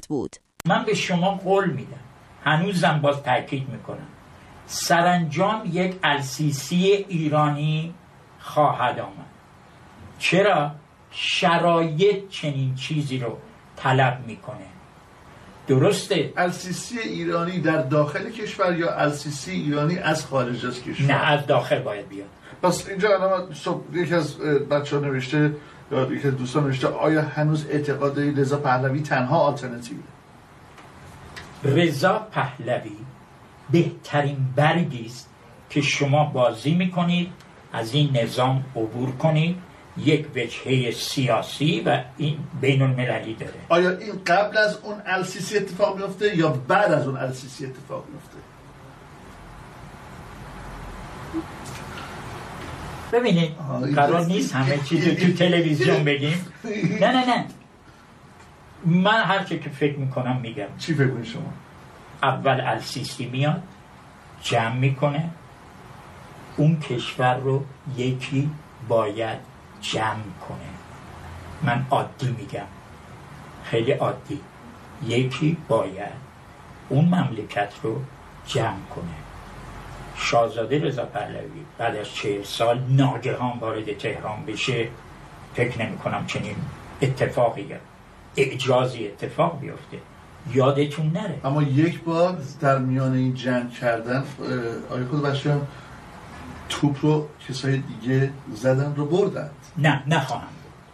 بود. من به شما قول میدم، هنوزم باز تاکید میکنم، سرانجام یک السیسی ایرانی خواهد آمد. چرا؟ شرایط چنین چیزی رو طلب میکنه. درسته؟ السیسی ایرانی در داخل کشور یا السیسی ایرانی از خارج از کشور؟ نه، از داخل باید بیاد. پس اینجا الان یکی از بچه‌ها نوشته یا یکی از دوستان نوشته آیا هنوز اعتقاد دارید رضا پهلوی تنها آلترناتیوه؟ رضا پهلوی بهترین برگی است که شما بازی میکنید از این نظام عبور کنید. یک وجهه سیاسی و این بین المللی داره. آیا این قبل از اون السیسی اتفاق میفته یا بعد از اون السیسی اتفاق میفته؟ ببینید قرار نیست همه چیز رو تو تلویزیون بگیم. نه من هر چی که فکر میکنم میگم. چی فکر میکنید شما؟ اول السیسی میاد جمع میکنه، اون کشور رو یکی باید جمع کنه. من عادی میگم، خیلی عادی، یکی باید اون مملکت رو جمع کنه. شاهزاده رضا پهلوی بعد از 40 سال ناگهان وارد تهران بشه، فکر نمی کنم چنین اتفاقی اعجازی اتفاق بیفته. یادتون نره. اما یک بار در میان این جنگ کردن آیا خود بچه‌ها توپ رو کسای دیگه زدن رو بردن؟ نه نخواهم.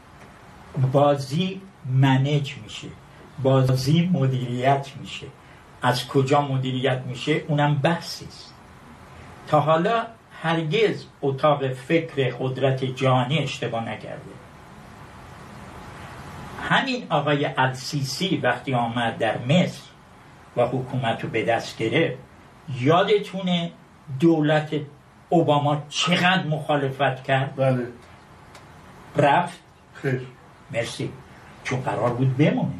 بازی منیج میشه، بازی مدیریت میشه. از کجا مدیریت میشه اونم بحثیست. تا حالا هرگز اتاق فکر قدرت جهانی اشتباه نکرده. همین آقای السیسی وقتی آمد در مصر و حکومت رو به دست گرفت، یادتونه دولت اوباما چقدر مخالفت کرد؟ بله. رفت؟ خیر. مرسی، چون قرار بود بمونه.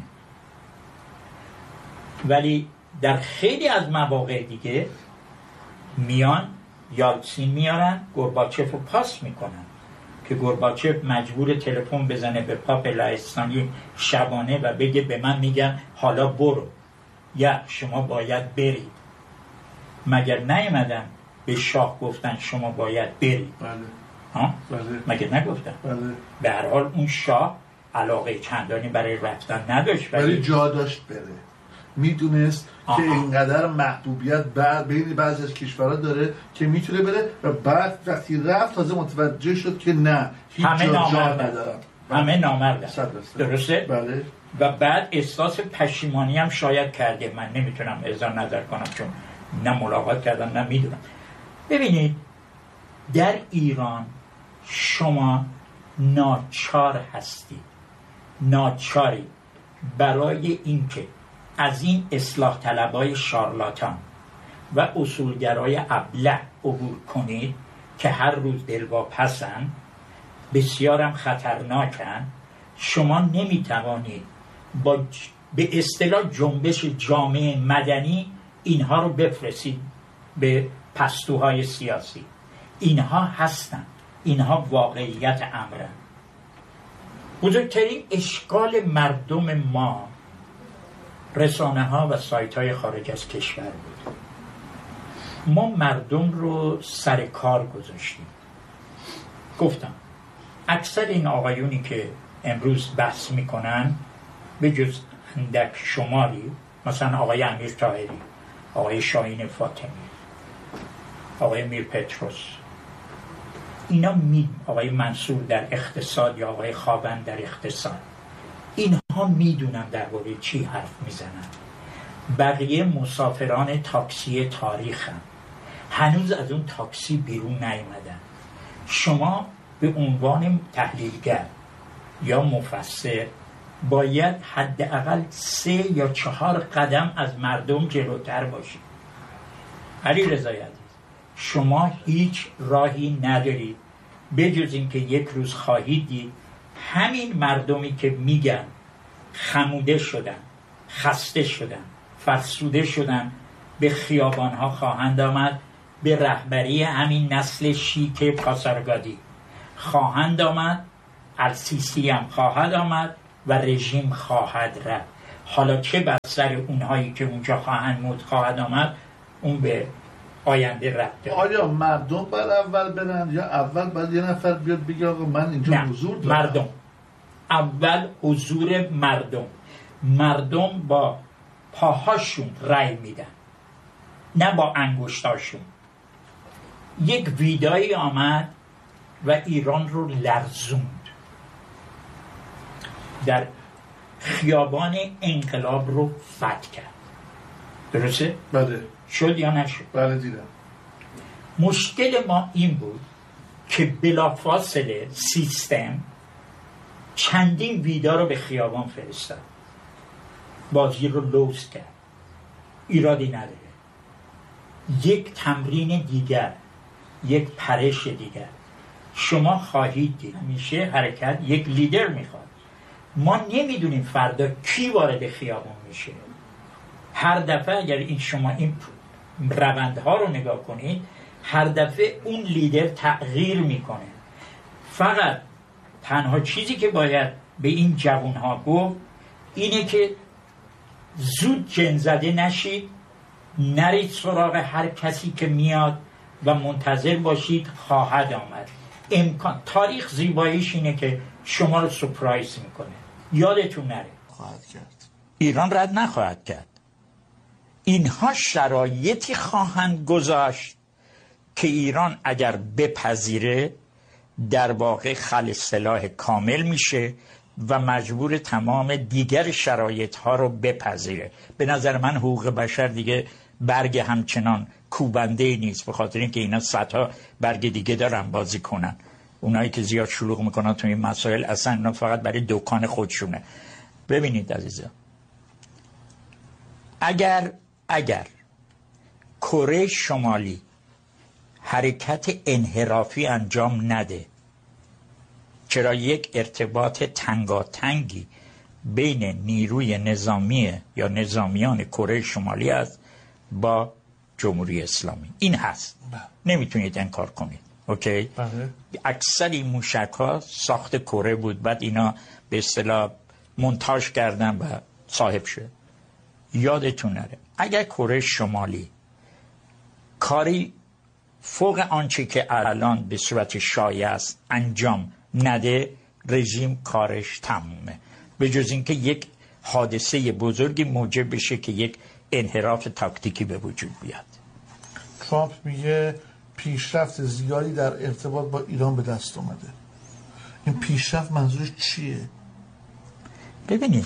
ولی در خیلی از مواقع دیگه میان یالتسین میارن، گورباچف رو پاس میکنن که گورباچف مجبور تلفن بزنه به پاپ لهستانی شبانه و بگه به من میگن حالا برو یا شما باید برید. مگر نیومدن به شاه گفتن شما باید برید؟ بله. ها؟ بله. مگر نگفتن؟ بله. به هر حال اون شاه علاقه چندانی برای رفتن نداشت، ولی جا داشت بره. میدونست که اینقدر محبوبیت بین بعضی از کشورها داره که میتونه بره و بعد وقتی رفت تازه متوجه شد که نه، هیچ جا ندارم. همه نامردن. درسته؟ بله. و بعد احساس پشیمانی هم شاید کرده. من نمیتونم اظهار نظر کنم چون نه ملاقات کردم نه میدونم. ببینید در ایران شما ناچار هستید، ناچاری برای اینکه از این اصلاح طلبای شارلاتان و اصولگرای ابله عبور کنید که هر روز دلواپسن، بسیارم خطرناکن. شما نمیتوانید به اصطلاح جنبش جامعه مدنی اینها رو بفرستید به پستوهای سیاسی. اینها هستن، اینها واقعیت امرن. بزرگترین اشکال مردم ما رسانه ها و سایت های خارج از کشور بود. ما مردم رو سر کار گذاشتیم. گفتم اکثر این آقایونی که امروز بحث میکنن به جز اندک شماری، مثلا آقای امیر طاهری، آقای شاهین فاطمی، آقای میر پتروس، اینا آقای منصور در اقتصاد یا آقای خاوند در اقتصاد، اینها میدونن درباره چی حرف میزنن. بقیه مسافران تاکسی تاریخ هم هنوز از اون تاکسی بیرون نیومدن. شما به عنوان تحلیلگر یا مفسر باید حداقل 3 یا 4 قدم از مردم جلوتر باشید. علیرضا عزیز، شما هیچ راهی ندارید بجز اینکه یک روز خواهید دید همین مردمی که میگن خموده شدن، خسته شدن، فرسوده شدن، به خیابانها خواهند آمد، به رهبری همین نسل شیک پاسارگادی خواهند آمد، السیسی هم خواهد آمد و رژیم خواهد رفت. حالا چه بر سر اونهایی که اونجا خواهد آمد، اون به آینده ربط داره. آیا مردم بر اول برن یا اول باید یه نفر بیاد بگه آقا من اینجا حضور دارم؟ مردم اول، حضور مردم با پاهاشون رأی میدن، نه با انگشتاشون. یک ویدایی آمد و ایران رو لرزوند، در خیابان انقلاب رو فتح کرد. درسته؟ بله. شد یا نشد؟ بله دیدم. مشکل ما این بود که بلافاصله سیستم چندین ویدا رو به خیابان فرستاد، بازی رو لوس کرد. ایرادی نداره. یک تمرین دیگر، یک پرش دیگر. شما خواهید دید همیشه حرکت یک لیدر میخواد. ما نمیدونیم فردا کی وارد خیابان میشه. هر دفعه اگر شما این روندها رو نگاه کنید، هر دفعه اون لیدر تغییر میکنه. فقط تنها چیزی که باید به این جوانها گفت اینه که زود جن زده نشید، نرید سراغ هر کسی که میاد و منتظر باشید خواهد آمد. تاریخ زیباییش اینه که شما رو سورپرایز میکنه. یادتون نره خواهد کرد. ایران رد نخواهد کرد. اینها شرایطی خواهند گذاشت که ایران اگر بپذیره در واقع خل سلاح کامل میشه و مجبور تمام دیگر شرایط ها رو بپذیره. به نظر من حقوق بشر دیگه برگ همچنان کوبنده نیست، به خاطر اینکه اینا صدها برگ دیگه دارن بازی کنن. اونایی که زیاد شلوغ میکنن تو این مسائل اصلا اینا فقط برای دکان خودشونه. ببینید عزیزان، اگر کره شمالی حرکت انحرافی انجام نده، چرا یک ارتباط تنگاتنگی بین نیروی نظامی یا نظامیان کره شمالی است با جمهوری اسلامی. این هست، نمیتونید انکار کنید. اوکی؟ اکثر این موشک ها ساخت کره بود، بعد اینا به اصطلاح مونتاژ کردن و صاحب شد. یادتون نره اگر کره شمالی کاری فوق آنچه که الان به صورت شایع است انجام نده، رژیم کارش تمومه، به جز اینکه یک حادثه بزرگی موجب بشه که یک انحراف تاکتیکی به وجود بیاد. ترامپ میگه پیشرفت زیادی در ارتباط با ایران به دست اومده. این پیشرفت منظورش چیه؟ ببینید،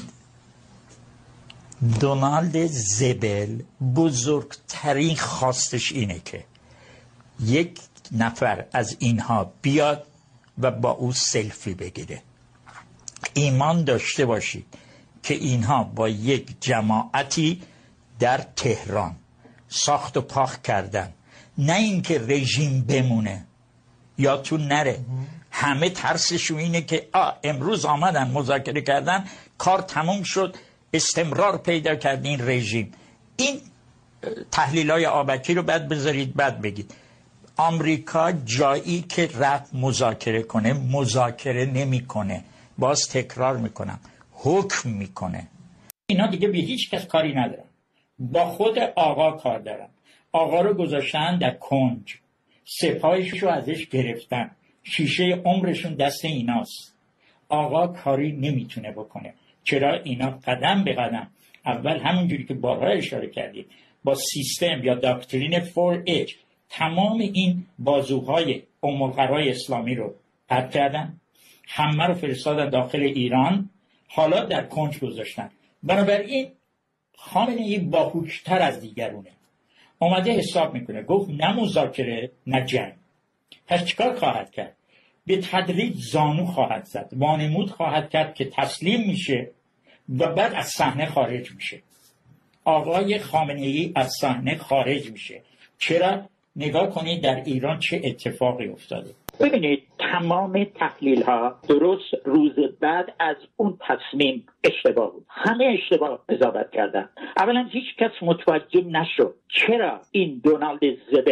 دونالد زبل بزرگترین خواستش اینه که یک نفر از اینها بیاد و با او سلفی بگیره. ایمان داشته باشید که اینها با یک جماعتی در تهران ساخت و پاخت کردن، نه اینکه رژیم بمونه یا تو نره. همه ترسشون اینه که امروز آمدن مذاکره کردن، کار تموم شد، استمرار پیدا کرد این رژیم. این تحلیل‌های آبکی رو بعد بذارید بعد بگید. آمریکا جایی که رفت مذاکره کنه مذاکره نمیکنه، باز تکرار میکنم، حکم میکنه. اینا دیگه به هیچ کس کاری ندارن، با خود آقا کار دارن. آقا رو گذاشتن در کنج، سپاهش رو ازش گرفتن، شیشه عمرشون دست ایناست. آقا کاری نمیتونه بکنه. چرا؟ اینا قدم به قدم، اول همونجوری که بارها اشاره کردید با سیستم یا داکترین 4H تمام این بازوهای ام‌القرای اسلامی رو پرت کردن، همه رو فرستادن داخل ایران، حالا در کنج گذاشتن. بنابراین خامنه‌ای باهوش‌تر از دیگرونه، اومده حساب میکنه، گفت نه مذاکره نه جنگ. پس چیکار خواهد کرد؟ به تدریج زانو خواهد زد، وانمود خواهد کرد که تسلیم میشه و بعد از صحنه خارج میشه. آقای خامنه‌ای از صحنه خارج میشه. چرا؟ نگاه کنید در ایران چه اتفاقی افتاده. ببینید تمام تحلیل ها درست روز بعد از اون تصمیم اشتباه بود. همه اشتباه قضاوت کردن. اولا هیچ کس متوجه نشد چرا این دونالد زبل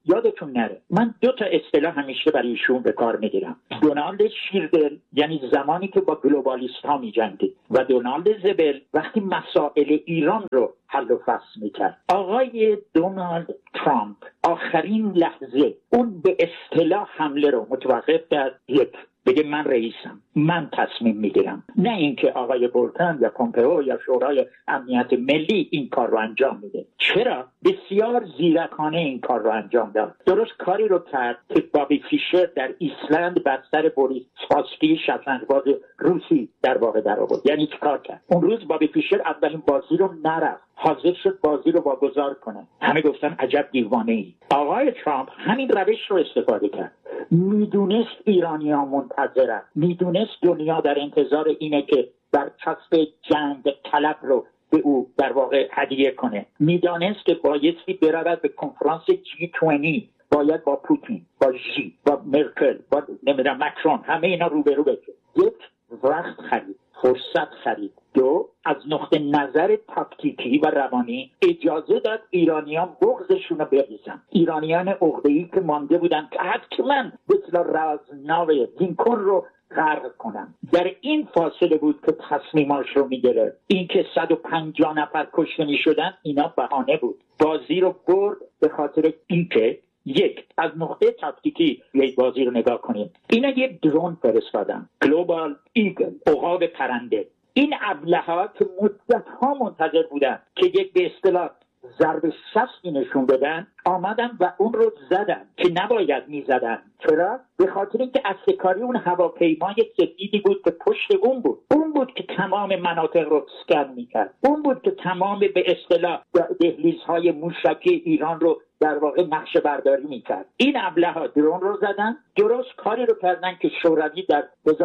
یادتون نره من 2 اصطلاح همیشه برای ایشون به کار میگیرم. دونالد شیردل یعنی زمانی که با گلوبالیست ها می‌جنگید و دونالد زبل وقتی مسائل ایران رو حل و فصل میکرد. آقای دونالد ترامپ آخرین لحظه اون به اصطلاح حمله رو متوقف کرد، بگه من رئیسم، من تصمیم میگیرم، نه اینکه آقای بولتن یا پومپئو یا شورای امنیت ملی این کار رو انجام میده. چرا؟ بسیار زیرکانه این کار رو انجام داد. درست کاری رو کرد که بابی فیشر در ایسلند بستر بوریس سپاسکی شطرنج‌باز روسی در واقع در آورد. یعنی چیکار کرد؟ اون روز بابی فیشر اولین بازی رو نرفت، حاضر شد بازی رو واگذار کنه. همه گفتن عجب دیوانه‌ای. آقای ترامپ همین روش رو استفاده کرد. میدونست ایرانی‌ها منتظرن، میدونست دنیا در انتظار اینه که برچسب جنگ طلب رو به او در واقع هدیه کنه. میدانست که بایستی برود به کنفرانس G20، باید با پوتین، با ژی، با مرکل، با نمیدونم مکرون، همه اینا روبرو بشه. یک، وقت خرید، فرصت خرید. 2، از نقطه نظر تاکتیکی و روانی اجازه داد ایرانیان بغضشون رو بریزن. ایرانیان عقده‌ای که مانده بودن که حتما مثل رازناو لینکن رو غرق کنن. در این فاصله بود که تصمیماش رو میگیره. این که 150 نفر کشته میشدن اینا بهانه بود. بازی رو برد به خاطر اینکه یک، از نقطه تاکتیکی یک بازی رو نگاه کنید. اینا یک درون فرستادن، گلوبال ایگل، عقاب پرنده. این ابله‌ها که مدت‌ها منتظر بودن که یک به اصطلاح ضرب شستی نشون بدن، آمدن و اون رو زدن که نباید میزدن. چرا؟ به خاطر اینکه اصلکاری اون هواپیمای سفیدی بود که پشت اون بود که تمام مناطق رو اسکن میکرد. اون بود که تمام به اصطلاح دهلیزهای موشکی ایران رو در واقع نقشه برداری میکرد. این ابله‌ها درون رو زدن، درست کاری رو کردن که شوروی در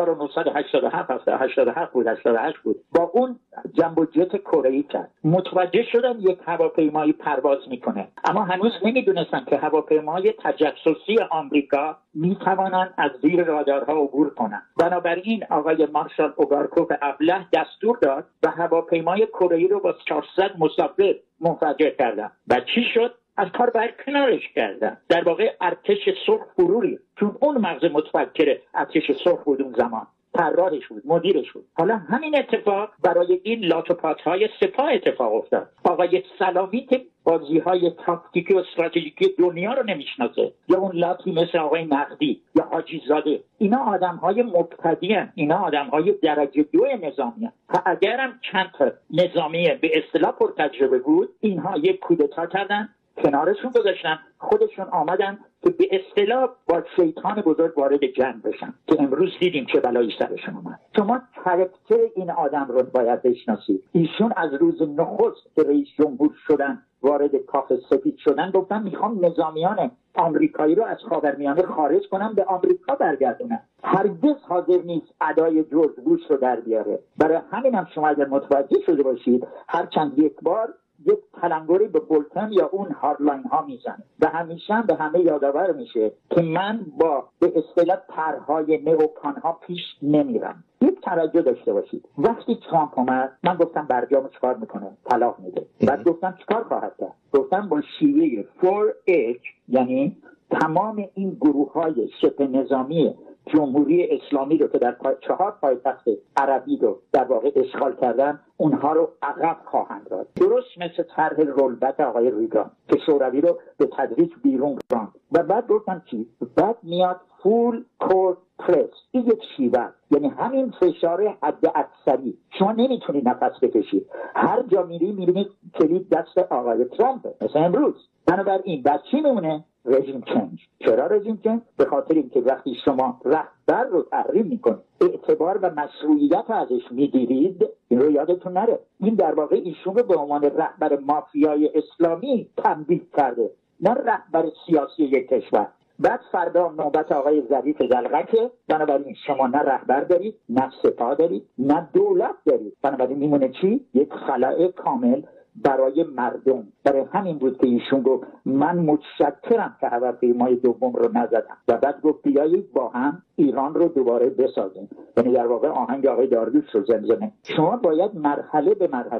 1987 بود با اون جنبو جت کره‌ای کرد. متوجه شدن یک هواپیمایی پرواز میکنه، اما هنوز نمیدونستن که هواپیمای تجسسی آمریکا میتوانن از زیر رادارها عبور کنن. بنابراین آقای مارشال اوگارکوف ابله دستور داد و هواپیمای کره‌ای رو با 400 مسافر منفجر کردن. و چی شد؟ از کار برکنارش کردن. در واقع ارتش سرخ فروری، چون اون مغز متفکر ارتش سرخ بود اون زمان، طراحش بود، مدیرش بود. حالا همین اتفاق برای این لاتوپات‌های سپاه اتفاق افتاد. آقای سلامی که بازی‌های تاکتیکی و استراتژیکی دنیا رو نمیشناسه، یا اون لاتی مثل آقای نقدی یا حاجی زاده، اینا آدم‌های مبتدی هستند، اینا آدم‌های درجه 2 نظامی هستند. اگرم چند تا نظامی به اصطلاح پرتجربه بود، اینها یک کودتا کردن، کنارشون گذاشتن، خودشون آمدن که به اصطلاح با شیطان بزرگ وارد جنگ بشن که امروز دیدیم چه بلایی سرشون اومد. شما کاراکتر این آدم رو باید بشناسید. ایشون از روز نخست که رئیس جمهور شدن وارد کاخ سفید شدن گفتن میخوام نظامیان آمریکایی رو از خاورمیانه خارج کنم به آمریکا برگردونم. هرگز حاضر نیست ادای جورج بوش رو در بیاره. برای همین هم شما اگر متوجه شده باشید هر چند یک بار یک تلنگری به بولتن یا اون هاردلاین ها میزنه و همیشه به همه یادآور میشه که من با به اصطلاح طرحهای نئوکان ها پیش نمیرم. یک توجه داشته باشید. وقتی ترامپ اومد من گفتم برجام چیکار میکنه؟ طلاق میده. بعد گفتم چیکار خواهد کرد؟ گفتم با شیوه 4H، یعنی تمام این گروه های شبه نظامی جمهوری اسلامی رو که در 4 پایتخت عربی رو در واقع اشغال کردن، اونها رو عقب خواهند داد. درست مثل طرح رولبک آقای ریگان که شوروی رو به تدریج بیرون راند. و بعد گفتم چی؟ بعد میاد فول کورت پرس. این یک شیوه، یعنی همین فشار حد اکثری. شما نمیتونی نفس بکشید. هر جا میبینید کلید دست آقای ترامپ، مثل امروز. بنابراین بعد چی میمونه؟ رژیم چنج. چرا رژیم چنج؟ به خاطر اینکه وقتی شما رهبر رو تحریم میکنید، اعتبار و مشروعیت ازش میگیرید، این رو یادتون نره. این در واقع ایشون رو به عنوان رهبر مافیای اسلامی تنبیه کرده، نه رهبر سیاسی یک کشور. بعد فردا نوبت آقای ظریف دلغکه. بنابراین شما نه رهبر دارید، نه سپاه دارید، نه دولت دارید. بنابراین میمونه چی؟ یک خلأ کامل برای مردم. برای همین بود که ایشون گفت من متشکرم که هواپیمای دوم رو نزدم و بعد گفت بیایید با هم ایران رو دوباره بسازیم. یعنی در واقع آهنگ آقای داریوش رو زمزمه. شما باید مرحله به مرحله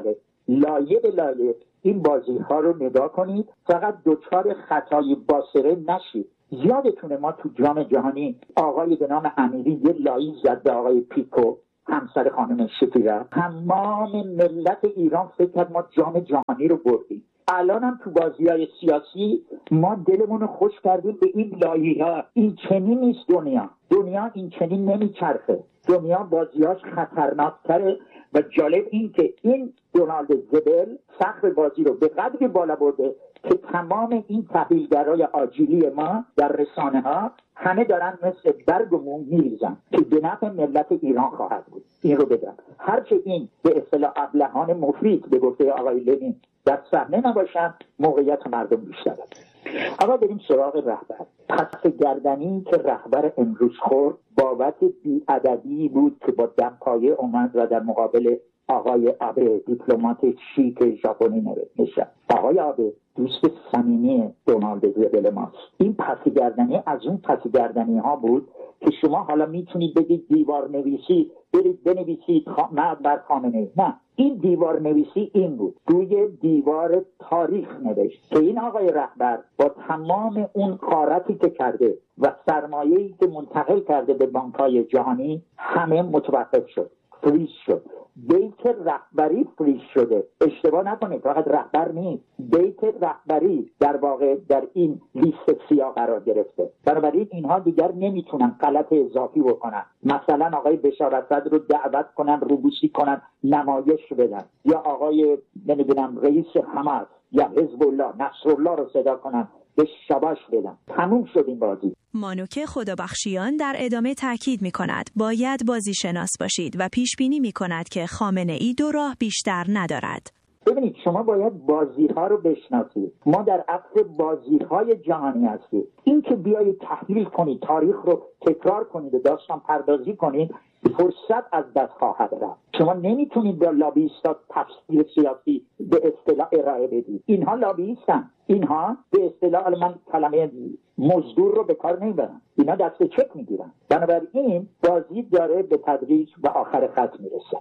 لایه به لایه این بازی ها رو نگاه کنید، فقط دوچار خطای باصره نشید. یادتونه ما تو جام جهانی آقای به نام امیری یه لایی زد به آقای پیکو، همسر خانم شکیرا. تمام ملت ایران فکر کرد ما جام جهانی رو بردیم. الان هم تو بازی‌های سیاسی ما دلمون رو خوش کردیم به این لایی‌ها. این چنین نیست دنیا این چنین نمیچرخه. دنیا بازی‌هاش خطرناک‌تره و جالب این که این دونالد زبل سقف بازی رو به قدری بالا برده که تمام این تحلیلگرای آجیلی ما در رسانه‌ها همه دارن مثل برگ و موم میریزن که به نفع ملت ایران خواهد بود. این رو بگم، هرچه این به اصطلاح ابلهان مفید به گفته آقای لنین در صحنه نباشن، موقعیت مردم بیشتره. اما بریم سراغ رهبر. پس گردنی که رهبر امروز خورد بابت بی‌ادبی بود که با دمپایه اومد و در مقابل آقای آبه دیپلمات شیک ژاپنی نشست. آقای آبه دوست صمیمی دونالد زبل ماست. این پسگردنی از اون پسگردنی ها بود که شما حالا میتونید بگید دیوار نویسی، برید بنویسید مرد بر خامنه‌ای. نه، این دیوار نویسی این بود، روی دیوار تاریخ نوشت که این آقای رهبر با تمام اون غارتی که کرده و سرمایه‌ای که منتقل کرده به بانک‌های جهانی همه متوقف شد، فریز شد. بیت رهبری فریز شده. اشتباه نکنید، فقط رهبر نیست، بیت رهبری در واقع در این لیست سیاه قرار گرفته. بنابراین اینها دیگر نمیتونن غلط اضافی بکنن، مثلا آقای بشار اسد رو دعوت کنن، روبوسی کنن، نمایش بدن، یا آقای نمیدونم رئیس حماس یا حزب الله نصرالله رو صدا کنن به شاباش بدن. تموم شد این بازی. مانوک خدابخشیان در ادامه تاکید می‌کند باید بازی شناس باشید و پیش بینی می‌کند که خامنه‌ای دو راه بیشتر ندارد. ببینید، شما باید بازی‌ها رو بشناسید. ما در عصر بازی‌های جهانی هستیم. این که بیایید تحلیل کنید، تاریخ رو تکرار کنید و داستان پردازی کنید، فرصت از دست خواهد رفت. شما نمیتونید با لابیستا تفسیر سیاسی به اصطلاح ارائه بدید. اینها لابیستن، اینها به اصطلاح، من کلمه مزدور رو به کار نمیبرم، اینا دست چک میگیرن. بنابراین بازی داره به تدریج و آخر خط میرسه.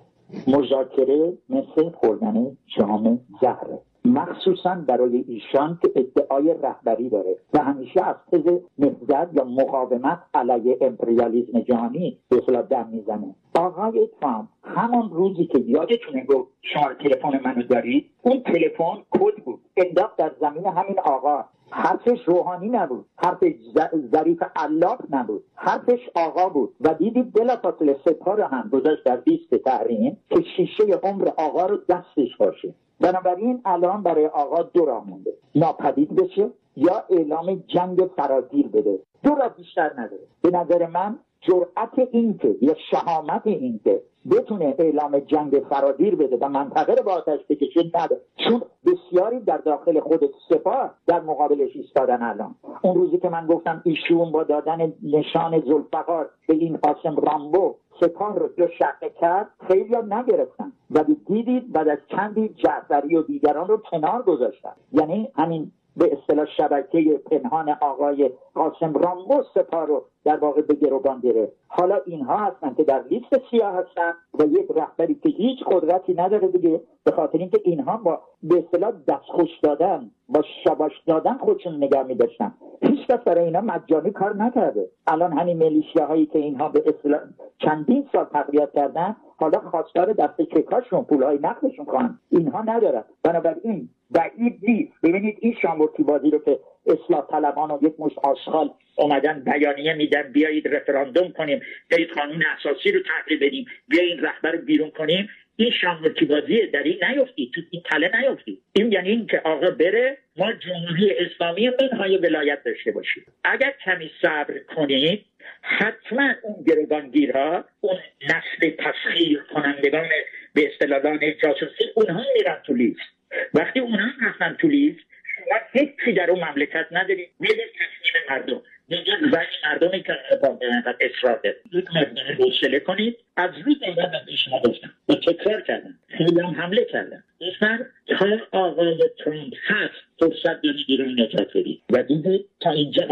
مذاکره مثل خوردن جام زهره، مخصوصا برای ایشان که ادعای رهبری داره و همیشه از تز نهضت یا مقاومت علیه امپریالیسم جهانی به اصطلاح دم میزنه. آقای ترامپ همان روزی که یادتونه گفت شما تلفن منو دارید، اون تلفن کد بود، انداخت در زمین همین آقا. حرفش روحانی نبود، حرفش ظریف علاق نبود، حرفش آقا بود و دیدید بلافاصله سپاه رو هم گذاشت در لیست تحریم که شیشه عمر آقا رو دستش باشه. بنابراین الان برای آقا دو راه مونده، ناپدید بشه یا اعلام جنگ فراگیر بده. دو راه بیشتر نداره. به نظر من جرأت این که یا شهامت این که بتونه اعلام جنگ فراگیر بده و منطقه رو با آتش بکشه نداره، چون بسیاری در داخل خود سپاه در مقابلش ایستادن. الان اون روزی که من گفتم ایشون با دادن نشان ذوالفقار به این قاسم رامبو سپاه رو دو شقه کرد، خیلی ها نگرفتن و دیدید بعد از چندی جعفری و دیگران رو کنار گذاشتن. یعنی همین به اصطلاح شبکه پنهان آقای قاسم رامبو سپاه رو در واقع به گروگان گرفت. حالا اینها هستن که در لیست سیاه هستن و یک رهبری که هیچ قدرتی نداره دیگه، به خاطر اینکه اینها با به اصطلاح دستخوش دادن، با شاباش دادن خودشون نگه می‌داشتن. هیچ کس برای اینا مجانی کار نکرده. الان همین میلیشیاهایی که اینها به اصطلاح چندین سال تقویت کردن، حالا خواستار دست چکاشون، پولهای نقدشون خواهن. اینها ندارن. بنابراین بعید نیست. ببینید این شامورتی بازی رو که اصلاح طلبان و یک مشت آشغال اومدن بیانیه میدن بیایید رفراندوم کنیم، بیایید قانون اساسی رو تغییر بدیم، بیایید رهبر بیرون کنیم، این شامورتی بازیه. در این نیفتید، تو این تله نیفتید. این یعنی این که آقا بره ما جمهوری اسلامی منهای ولایت داشته باشیم. اگر کمی صبر کنید حتما اون گروگانگیرها، اون نسل تسخیر کنندگان به اصطلاح جاسوسی، اونها میرن تو لیست. وقتی اونها رفتن تو لیست، شما هیچی در اون مملکت ندارید. میدید تصمیم مردم دیگه زنی مردمی که باید اصرار دارید. یک مردم حوصله کنید. از روی دولت از شما گفتم و تکرار کردن، خیلی هم حمله کردن. گفتن تا آقای ترامپ هست فرصت دارید رو نجات بدید و دیدید تا اینجا آمد.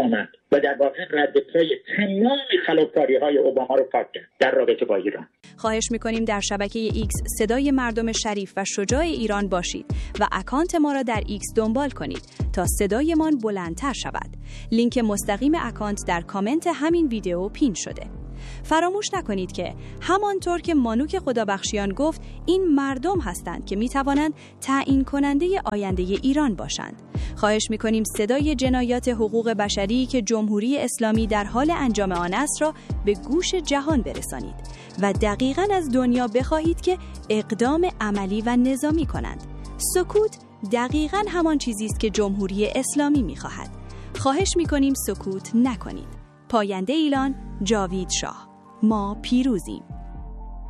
و در واقع رد پای تمام خلافکاری‌های اوباما رو پاک کرد در رابطه با ایران. خواهش می‌کنیم در شبکه ایکس صدای مردم شریف و شجاع ایران باشید و اکانت ما را در ایکس دنبال کنید تا صدایمان بلندتر شود. لینک مستقیم اکانت در کامنت همین ویدیو پین شده. فراموش نکنید که همانطور که مانوک خدابخشیان گفت این مردم هستند که میتوانند تعیین کننده آینده ایران باشند. خواهش میکنیم صدای جنایات حقوق بشری که جمهوری اسلامی در حال انجام آن است را به گوش جهان برسانید و دقیقاً از دنیا بخواهید که اقدام عملی و نظامی کنند. سکوت دقیقاً همان چیزی است که جمهوری اسلامی میخواهد. خواهش میکنیم سکوت نکنید. پاینده ایلان، جاوید شاه. ما پیروزیم.